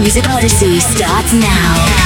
Music Odyssey starts now.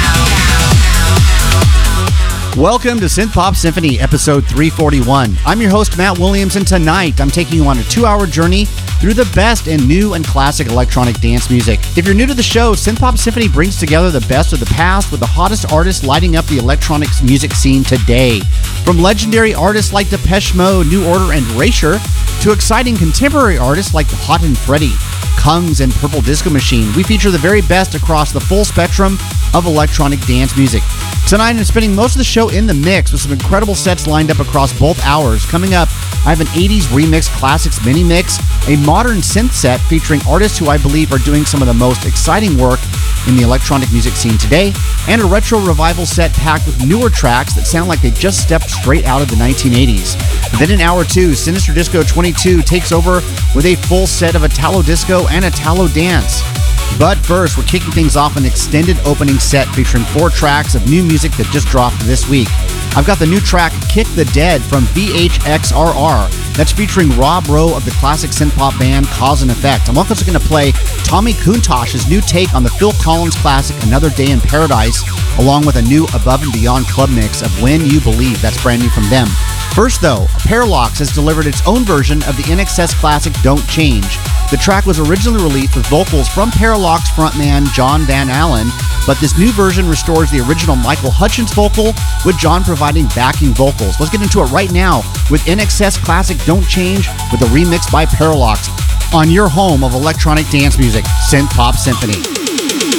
Welcome to Synth Pop Symphony, episode 341. I'm your host, Matt Williams, and tonight I'm taking you on a 2-hour journey through the best in new and classic electronic dance music. If you're new to the show, Synth Pop Symphony brings together the best of the past with the hottest artists lighting up the electronic music scene today. From legendary artists like Depeche Mode, New Order, and Erasure, to exciting contemporary artists like Hot and Freddy, Kungs, and Purple Disco Machine, we feature the very best across the full spectrum of electronic dance music. Tonight, I'm spending most of the show in the mix with some incredible sets lined up across both hours. Coming up, I have an 80s remix classics mini mix, a modern synth set featuring artists who I believe are doing some of the most exciting work in the electronic music scene today, and a retro revival set packed with newer tracks that sound like they just stepped straight out of the 1980s. Then in hour 2, Sinister Disco 22 takes over with a full set of Italo Disco and Italo Dance. But first, we're kicking things off an extended opening set featuring 4 tracks of new music that just dropped this week. I've got the new track Kick the Dead from VHXRR. That's featuring Rob Rowe of the classic synth-pop band Cause and Effect. I'm also going to play Tommy Kuntosh's new take on the Phil Collins classic Another Day in Paradise, along with a new Above and Beyond club mix of When You Believe. That's brand new from them. First, though, Parallax has delivered its own version of the INXS classic Don't Change. The track was originally released with vocals from Parallax frontman John Van Allen, but this new version restores the original Michael Hutchence vocal, with John providing backing vocals. Let's get into it right now with INXS classic Don't Change with a remix by Parallax on your home of electronic dance music, Synth Pop Symphony.